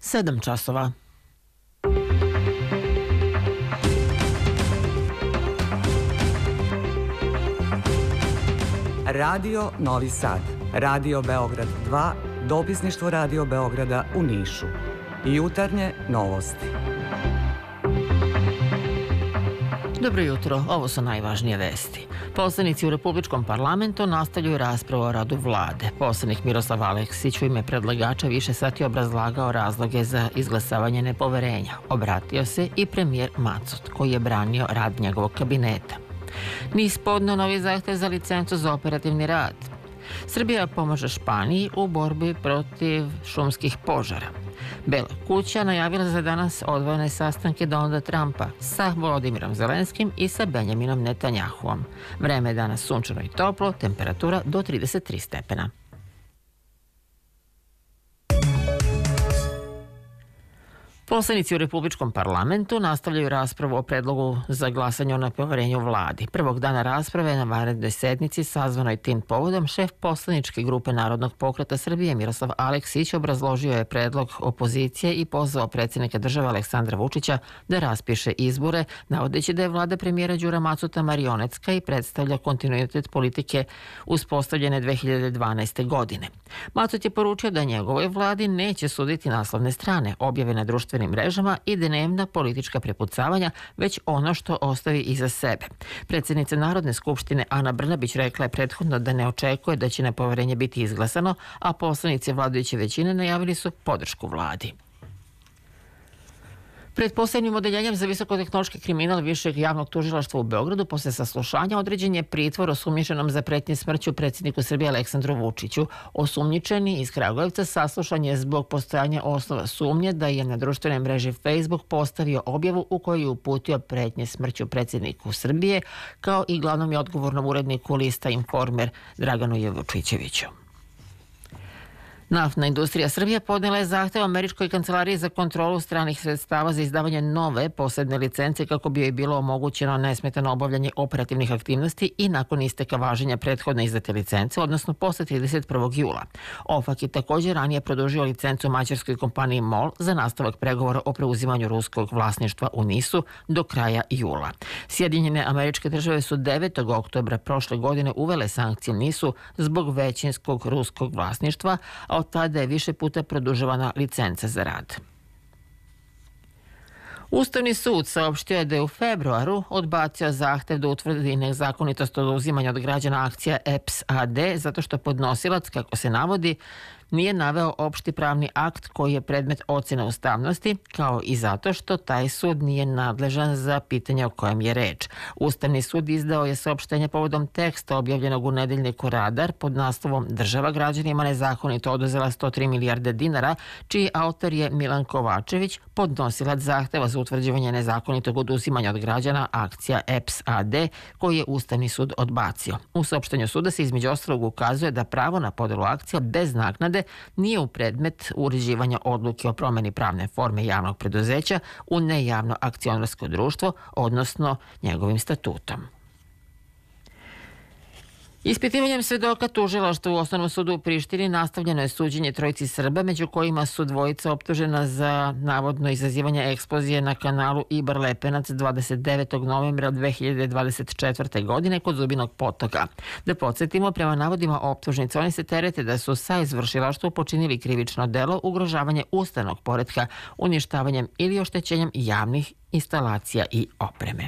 7 časova. Radio Novi Sad, Radio Beograd 2, dopisništvo Radio Beograda u Nišu. Jutarnje novosti. Dobro jutro, ovo su najvažnije vesti. Poslanici u Republičkom parlamentu nastavljaju raspravu o radu vlade. Poslanik Miroslav Aleksić u ime predlagača više sati obrazlagao razloge za izglasavanje nepoverenja. Obratio se i premijer Macot, koji je branio rad njegovog kabineta. NIS podneo novi zahtev za licencu za operativni rad. Srbija pomaže Španiji u borbi protiv šumskih požara. Bela kuća najavila za danas odvojene sastanke Donalda Trumpa sa Volodimirom Zelenskim i sa Benjaminom Netanjahuom. Vreme je danas sunčano i toplo, temperatura do 33 stepena. Poslanici u Republičkom parlamentu nastavljaju raspravu o predlogu za glasanje o nepoverenju vladi. Prvog dana rasprave na vanrednoj sednici sazvanoj tim povodom šef poslaničke grupe Narodnog pokreta Srbije Miroslav Aleksić obrazložio je predlog opozicije i pozvao predsjednika države Aleksandra Vučića da raspiše izbore, navodeći da je vlada premijera Đura Macota marionetska i predstavlja kontinuitet politike uspostavljene 2012. godine. Macot je poručio da njegovoj vladi neće suditi naslovne strane, objave na društvenim mrežama i dnevna politička prepucavanja, već ono što ostavi iza sebe. Predsjednica Narodne skupštine Ana Brnabić rekla je prethodno da ne očekuje da će nepoverenje biti izglasano, a poslanici vladajuće većine najavili su podršku vladi. Pred posebnim odeljenjem za visokotehnološki kriminal Višeg javnog tužilaštva u Beogradu posle saslušanja određen je pritvor osumnjičenom za pretnje smrću predsjedniku Srbije Aleksandru Vučiću. Osumnjičeni iz Kragujevca saslušan je zbog postojanja osnova sumnje da je na društvenoj mreži Facebook postavio objavu u kojoj je uputio pretnje smrću predsjedniku Srbije, kao i glavnom i odgovornom uredniku lista Informer Draganu Jevučićeviću. Naftna industrija Srbije podnela je zahtev Američkoj kancelariji za kontrolu stranih sredstava za izdavanje nove posebne licence kako bi joj bilo omogućeno nesmetano obavljanje operativnih aktivnosti i nakon isteka važenja prethodne izdate licence, odnosno posle 31. jula. OFAC je također ranije produžio licencu mađarskoj kompaniji MOL za nastavak pregovora o preuzimanju ruskog vlasništva u NIS-u do kraja jula. Sjedinjene Američke države su 9. oktobra prošle godine uvele sankcije NIS-u zbog većinskog ruskog vlasništva, a od tada je više puta produžavana licenca za rad. Ustavni sud saopštio je da je u februaru odbacio zahtev da utvrdi nezakonitost oduzimanja od građana akcija EPS AD zato što podnosilac, kako se navodi, nije naveo opšti pravni akt koji je predmet ocjene ustavnosti, kao i zato što taj sud nije nadležan za pitanje o kojem je reč. Ustavni sud izdao je saopštenje povodom teksta objavljenog u nedeljniku Radar pod naslovom "Država građanima nezakonito oduzela 103 milijarde dinara", čiji autor je Milan Kovačević, podnosilac zahteva za utvrđivanje nezakonitog oduzimanja od građana akcija EPS AD, koji je Ustavni sud odbacio. U saopštenju suda se između ostalog ukazuje da pravo na podelu akcija bez naknade nije u predmet uređivanja odluke o promeni pravne forme javnog preduzeća u nejavno akcionarsko društvo, odnosno njegovim statutom. Ispitivanjem svedoka tužilaštva u Osnovnom sudu u Prištini nastavljeno je suđenje trojici Srba, među kojima su dvojica optužena za navodno izazivanje eksplozije na kanalu Ibar-Lepenac 29. novembra 2024. godine kod Zubinog potoka. Da podsjetimo, prema navodima optužnice, oni se terete da su sa izvršilaštvom počinili krivično delo ugrožavanje ustavnog poretka, uništavanjem ili oštećenjem javnih instalacija i opreme.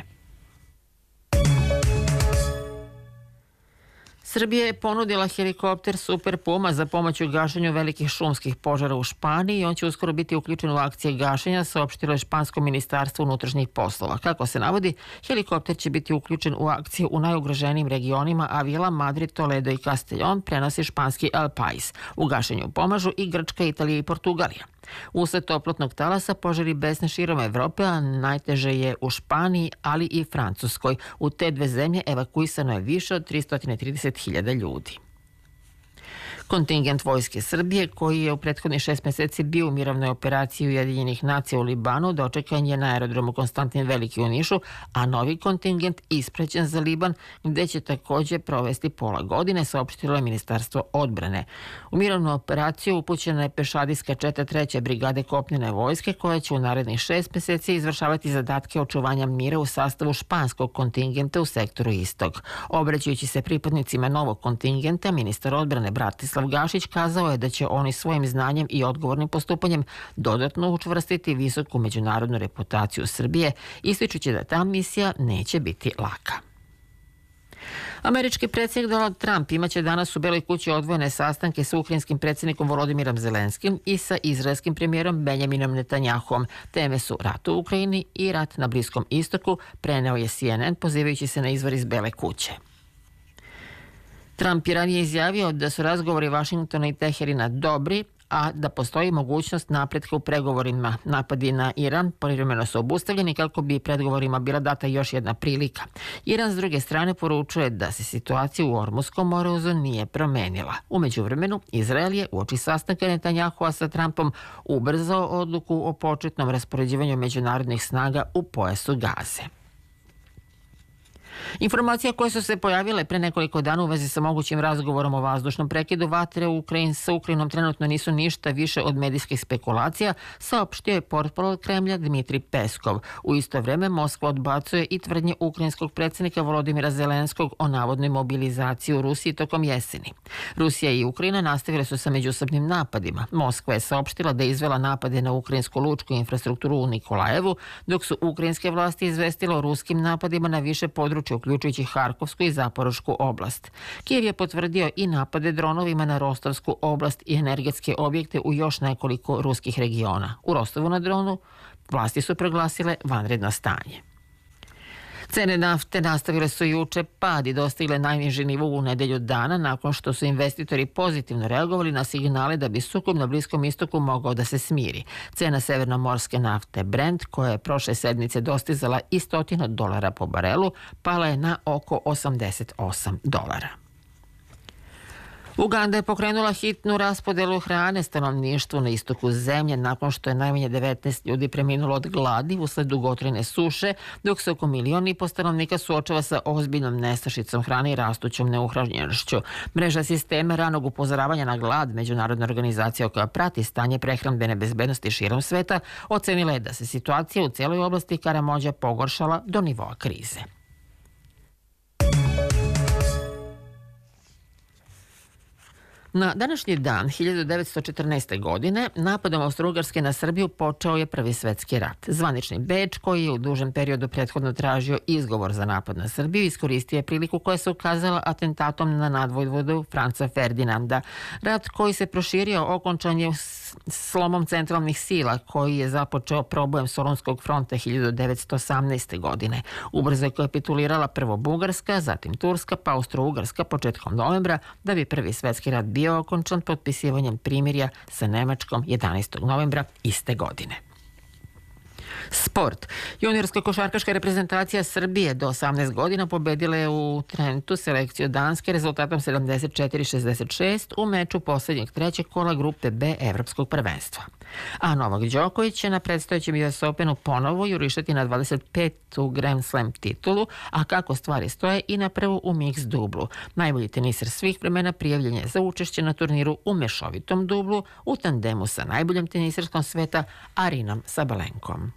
Srbija je ponudila helikopter Super Puma za pomoć u gašenju velikih šumskih požara u Španiji i on će uskoro biti uključen u akcije gašenja, saopštilo je Špansko ministarstvo unutrašnjih poslova. Kako se navodi, helikopter će biti uključen u akciju u najugroženijim regionima Avila, Madrid, Toledo i Castellón, prenosi španski El País. U gašenju pomažu i Grčka, Italija i Portugalija. Usled toplotnog talasa požari besne širom Evrope, a najteže je u Španiji, ali i Francuskoj. U te dve zemlje evakuisano je više od 330.000 ljudi. Kontingent Vojske Srbije, koji je u prethodnih 6 meseci bio u mirovnoj operaciji Ujedinjenih nacija u Libanu, dočekan je na aerodromu Konstantin Veliki u Nišu, a novi kontingent ispraćen za Liban, gde će takođe provesti pola godine, saopštilo je Ministarstvo odbrane. U mirovnu operaciju upućena je pešadijska četa 3. brigade kopnene vojske, koja će u narednih 6 meseci izvršavati zadatke očuvanja mira u sastavu španskog kontingenta u sektoru Istok. Obraćajući se pripadnicima novog kontingenta, ministar odbrane Bratislav Gašić kazao je da će oni svojim znanjem i odgovornim postupanjem dodatno učvrstiti visoku međunarodnu reputaciju Srbije, ističući da ta misija neće biti laka. Američki predsjednik Donald Trump imaće danas u Beloj kući odvojene sastanke sa ukrajinskim predsjednikom Volodimirom Zelenskim i sa izraelskim premijerom Benjaminom Netanjahom. Teme su rat u Ukrajini i rat na Bliskom istoku, preneo je CNN pozivajući se na izvor iz Bele kuće. Trump je ranije izjavio da su razgovori Vašingtona i Teherina dobri, a da postoji mogućnost napretka u pregovorima. Napadi na Iran privremeno su obustavljeni kako bi pregovorima bila data još jedna prilika. Iran s druge strane poručuje da se situacija u Ormuskom moruzu nije promenila. U međuvremenu, Izrael je uoči sastanka Netanjahua sa Trumpom ubrzao odluku o početnom raspoređivanju međunarodnih snaga u pojasu Gaze. Informacije koje su se pojavile pre nekoliko dana u vezi sa mogućim razgovorom o vazdušnom prekidu vatre sa Ukrajinom trenutno nisu ništa više od medijskih spekulacija, saopštio je portparol Kremlja Dmitri Peskov. U isto vreme Moskva odbacuje i tvrdnje ukrajinskog predsjednika Volodimira Zelenskog o navodnoj mobilizaciji u Rusiji tokom jeseni. Rusija i Ukrajina nastavile su sa međusobnim napadima. Moskva je saopštila da je izvela napade na ukrajinsku lučku infrastrukturu u Nikolajevu, dok su ukrajinske vlasti izvestile o ruskim napadima na više područja, uključujući Harkovsku i Zaporošku oblast. Kijev je potvrdio i napade dronovima na Rostovsku oblast i energetske objekte u još nekoliko ruskih regiona. U Rostovu na Dronu vlasti su proglasile vanredno stanje. Cene nafte nastavile su juče pad i dostigle najniži nivo u nedelju dana nakon što su investitori pozitivno reagovali na signale da bi sukob na Bliskom istoku mogao da se smiri. Cena severnomorske nafte Brent, koja je prošle sedmice dostizala i $100 po barelu, pala je na oko $88. Uganda je pokrenula hitnu raspodelu hrane stanovništvu na istoku zemlje nakon što je najmanje 19 ljudi preminulo od gladi usled dugotrajne suše, dok se oko 1,5 miliona stanovnika suočava sa ozbiljnom nestašicom hrane i rastućom neuhranjenošću. Mreža sistema ranog upozoravanja na glad, međunarodna organizacija koja prati stanje prehrambene bezbednosti širom sveta, ocenila je da se situacija u cijeloj oblasti Karamođa pogoršala do nivoa krize. Na današnji dan 1914. godine napadom Austro-Ugarske na Srbiju počeo je Prvi svetski rat. Zvanični Beč, koji je u dužem periodu prethodno tražio izgovor za napad na Srbiju, iskoristio je priliku koja se ukazala atentatom na nadvojvodu Franca Ferdinanda. Rat koji se proširio okončan je slomom centralnih sila koji je započeo probojem Solunskog fronta 1918. godine. Ubrzo je kapitulirala prvo Bugarska, zatim Turska, pa Austro-Ugarska početkom novembra, da bi Prvi svetski rat bio okončan potpisivanjem primirja sa Nemačkom 11. novembra iste godine. Sport. Juniorska košarkaška reprezentacija Srbije do 18 godina pobedila je u Trentu selekciju Danske rezultatom 74-66 u meču poslednjeg trećeg kola grupe B Evropskog prvenstva. A Novak Đoković će na predstojećem US Openu ponovo jurišati na 25. Grand Slam titulu, a kako stvari stoje i na prvu u mix dublu. Najbolji teniser svih vremena prijavljen je za učešće na turniru u mešovitom dublu u tandemu sa najboljom teniserskom sveta Arinom Sabalenkom.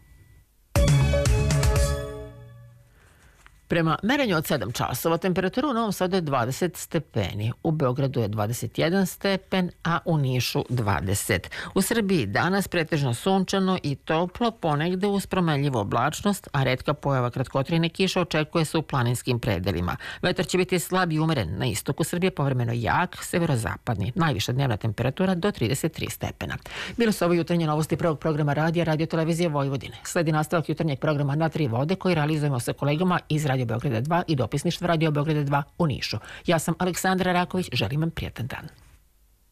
Prema merenju od 7 časova, temperatura u Novom Sadu je 20 stepeni, u Beogradu je 21 stepen, a u Nišu 20. U Srbiji danas pretežno sunčano i toplo, ponegde uz promenljivu oblačnost, a retka pojava kratkotrajne kiše očekuje se u planinskim predelima. Vetar će biti slab i umeren, na istoku Srbije povremeno jak, severozapadni. Najviša dnevna temperatura do 33 stepena. Bilo su ovo jutarnje novosti prvog programa radija Radio Televizije Vojvodine. Sledi nastavak jutarnjeg programa Na tri vode koji realizujemo sa kolegama iz Radio Beograda 2 i dopisništva Radio Beograda 2 u Nišu. Ja sam Aleksandra Raković, želim vam prijatan dan.